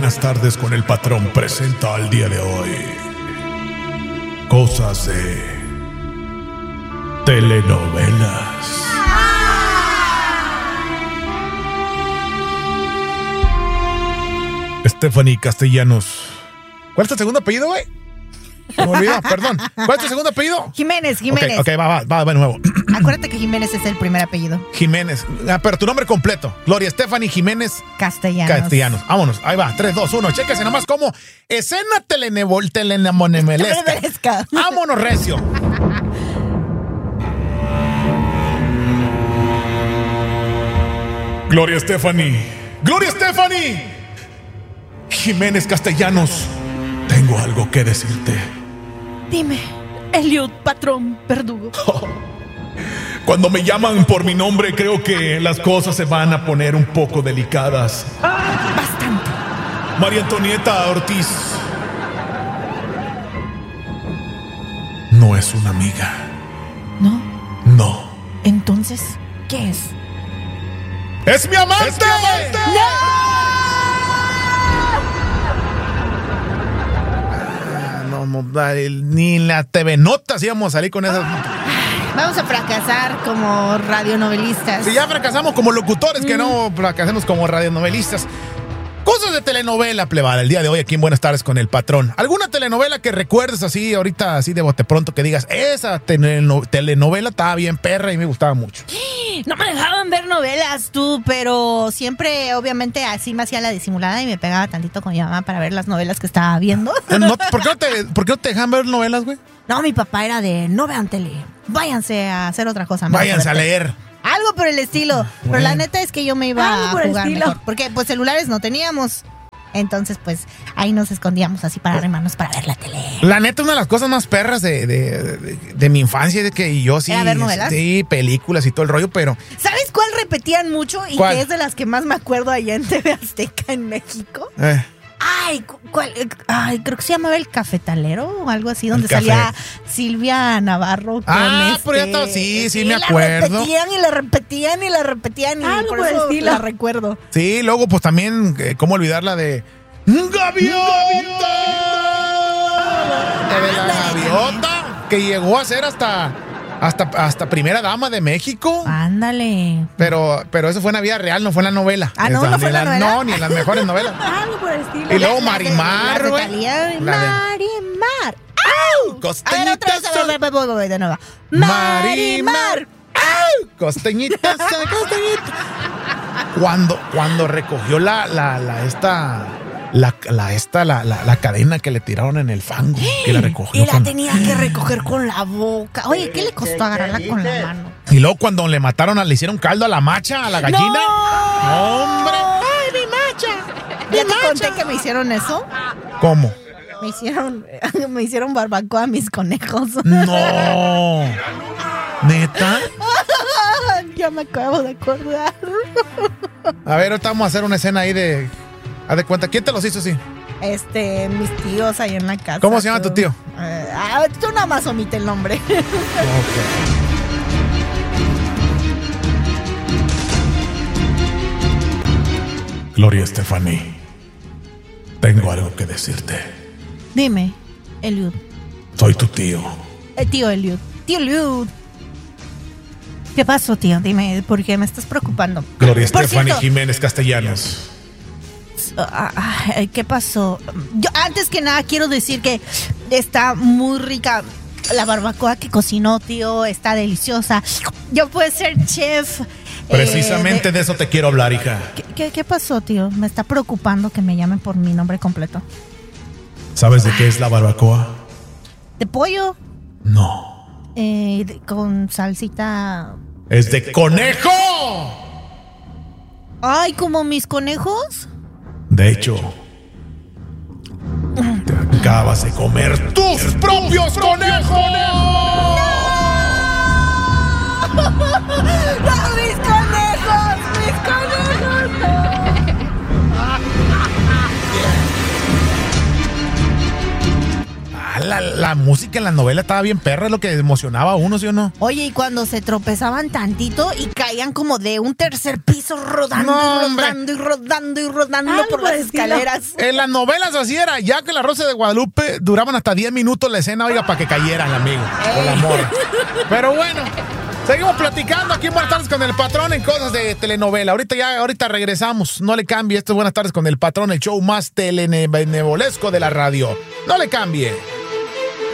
Buenas tardes con el patrón presenta al día de hoy cosas de telenovelas. Stephanie Castellanos. ¿Cuál es tu segundo apellido, güey? Me olvidó, perdón. ¿Cuál es tu segundo apellido? Jiménez. Ok, va de nuevo. Acuérdate que Jiménez es el primer apellido. Jiménez. Pero tu nombre completo. Gloria Stephanie Jiménez Castellanos. Vámonos. Ahí va. 3, 2, 1. Chéquese nomás como escena telenovelesca. Vámonos, recio. Gloria Stephanie. Jiménez Castellanos. Tengo algo que decirte. Dime, Eliud, patrón, verdugo. Cuando me llaman por mi nombre, creo que las cosas se van a poner un poco delicadas. Bastante. María Antonieta Ortiz no es una amiga. ¿No? No. Entonces, ¿qué es? ¡Es mi amante! ¡No! Ni en la TV Notas íbamos a salir con esas. Vamos a fracasar como radionovelistas. Si ya fracasamos como locutores, que no fracasemos como radionovelistas. Cosas de telenovela, plebada, el día de hoy aquí en Buenas Tardes con el patrón. ¿Alguna telenovela que recuerdes así, ahorita, así de bote pronto, que digas, esa telenovela estaba bien perra y me gustaba mucho? No me dejaban ver novelas, tú, pero siempre, obviamente, así me hacía la disimulada y me pegaba tantito con mi mamá para ver las novelas que estaba viendo. ¿Por qué no te dejan ver novelas, güey? No, mi papá era de, no vean tele, váyanse a hacer otra cosa. Váyanse a leer. Algo por el estilo. Bueno. Pero la neta es que yo me iba a jugar mejor. Porque pues celulares no teníamos. Entonces pues ahí nos escondíamos así para arremarnos para ver la tele. La neta, una de las cosas más perras de mi infancia es de que yo sí... ¿Era ver novelas? Sí, películas y todo el rollo, pero... ¿Sabes cuál repetían mucho? Y ¿Cuál? que es de las que más me acuerdo allá en TV Azteca en México. Ay, ¿cuál? Ay, creo que se llamaba El Cafetalero o algo así, donde salía Silvia Navarro con pero ya estaba, sí, me acuerdo. La repetían y por eso estilo. la recuerdo. Sí, luego pues también, ¿cómo olvidar la de Gaviota? La Gaviota, que llegó a ser hasta primera dama de México. Ándale. Pero eso fue en la vida real, no fue en la novela. ¿No fue en la novela? No, ni en las mejores novelas. Algo por el estilo. Y luego Marimar, güey. Marimar. ¡Au! Costeñitas. Voy de nuevo. Marimar. ¡Au! Costeñitas. Cuando recogió la cadena que le tiraron en el fango, que la recogió. Y la tenía que recoger con la boca. Oye, ¿qué le costó agarrarla con la mano? Y luego cuando le hicieron caldo a la macha, a la gallina. ¡No! ¡Hombre! ¡Ay, mi macha! ¿Ya te conté que me hicieron eso? ¿Cómo? Me hicieron barbacoa a mis conejos. No. ¿Neta? Ya me acabo de acordar. A ver, ahorita vamos a hacer una escena ahí de... Haz de cuenta, ¿quién te los hizo así? Mis tíos ahí en la casa. ¿Cómo se llama tu tío? Tú nada más omite el nombre. Gloria Stephanie, tengo algo que decirte. Dime, Eliud. Soy tu tío. Tío Eliud. Tío Eliud. ¿Qué pasó, tío? Dime, porque me estás preocupando. Gloria Stephanie Jiménez Castellanos. ¿Qué pasó? Yo, antes que nada, quiero decir que está muy rica la barbacoa que cocinó, tío. Está deliciosa. Yo puedo ser chef. Precisamente de eso te quiero hablar, hija. ¿Qué pasó, tío? Me está preocupando que me llamen por mi nombre completo. ¿Sabes de qué es la barbacoa? ¿De pollo? No. Con salsita... ¡Es de conejo! Ay, ¿como mis conejos? De hecho, te acabas de comer tus propios conejos. ¡No, mis conejos! ¡Mis conejos! ¡A la música en la novela estaba bien perra, es lo que emocionaba a uno, ¿sí o no? Oye, y cuando se tropezaban tantito y caían como de un tercer piso rodando y rodando por las escaleras. En las novelas así era, ya que La Rosa de Guadalupe duraban hasta 10 minutos la escena, oiga, para que cayeran, amigo, o la morra. Pero bueno, seguimos platicando aquí en Buenas Tardes con el Patrón en cosas de telenovela. Ahorita regresamos. No le cambie. Esto es Buenas Tardes con el Patrón, el show más telenevolesco de la radio. No le cambie.